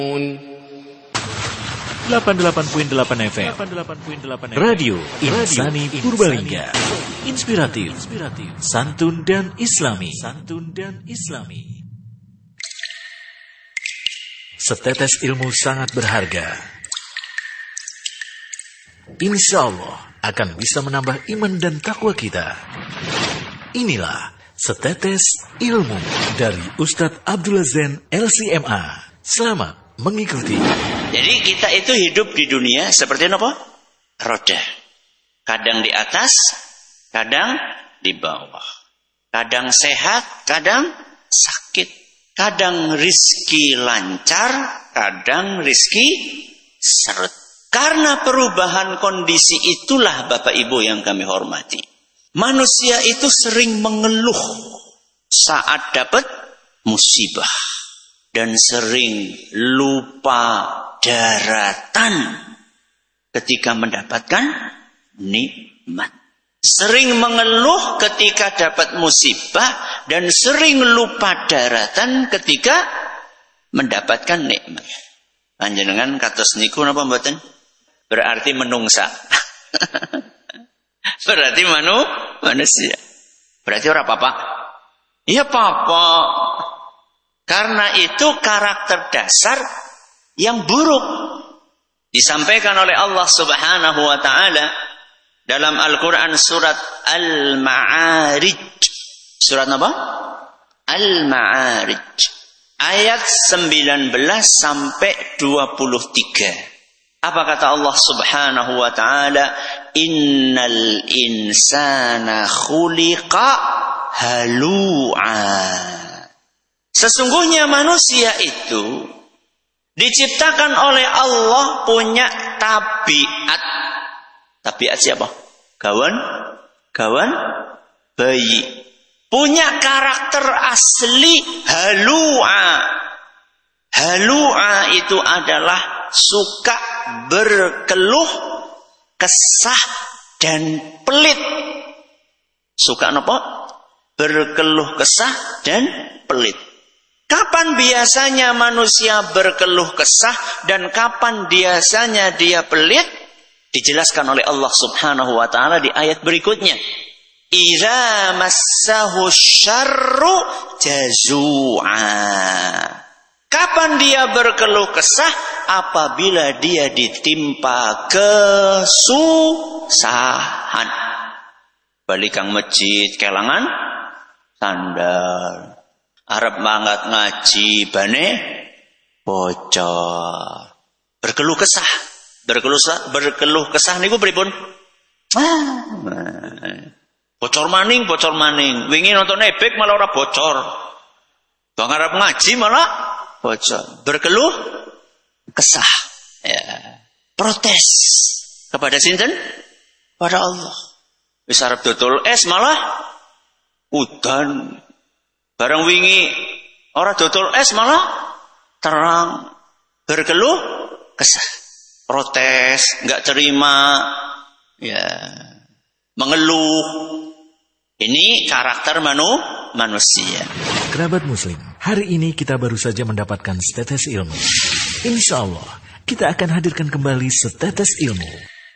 88.8 FM Radio Insani Purbalingga. Inspiratif, santun dan islami. Setetes ilmu sangat berharga. Insya Allah akan bisa menambah iman dan takwa kita. Inilah Setetes Ilmu dari Ustadz Abdullah Zain LCMA. Selamat mengikuti. Jadi kita itu hidup di dunia seperti apa? Roda. Kadang di atas, kadang di bawah. Kadang sehat, kadang sakit. Kadang rizki lancar, kadang rizki seret. Karena perubahan kondisi itulah Bapak Ibu yang kami hormati. Manusia itu sering mengeluh saat dapat musibah. Dan sering lupa daratan ketika mendapatkan nikmat. Sering mengeluh ketika dapat musibah dan sering lupa daratan ketika mendapatkan nikmat. Panjenengan kados niku napa mboten? Berarti menungsa. Berarti manusia. Berarti ora apa-apa. Iya apa-apa. Karena itu karakter dasar yang buruk. Disampaikan oleh Allah Subhanahu wa ta'ala dalam Al-Quran surat Al-Ma'arij. Surat apa? Al-Ma'arij. Ayat 19 sampai 23. Apa kata Allah Subhanahu wa ta'ala? Innal insana khuliqa halu'a. Sesungguhnya manusia itu diciptakan oleh Allah punya tabiat. Tabiat siapa? Kawan bayi. Punya karakter asli halu'a. Halu'a itu adalah suka berkeluh kesah dan pelit. Suka apa? Berkeluh kesah dan pelit. Kapan biasanya manusia berkeluh kesah dan kapan biasanya dia pelit? Dijelaskan oleh Allah Subhanahu wa ta'ala di ayat berikutnya. Idza massahu syarru jazu'a. Kapan dia berkeluh kesah? Apabila dia ditimpa kesusahan. Balik kang masjid kelangan sandal. Arab mangkat ngaji bane bocor. Berkeluh kesah niku pripun? Bocor maning. Wingi nonton ebek malah ora bocor. Bang Arab ngaji malah bocor. Berkeluh kesah. Ya. Protes kepada sinten? Pada Allah. Wis arep dodol es malah udan. Barang wingi ora dodol es malah terang. Berkeluh kesah. Protes, enggak terima, ya, mengeluh. Ini karakter manusia. Kerabat Muslim, hari ini kita baru saja mendapatkan setetes ilmu. Insya Allah, kita akan hadirkan kembali setetes ilmu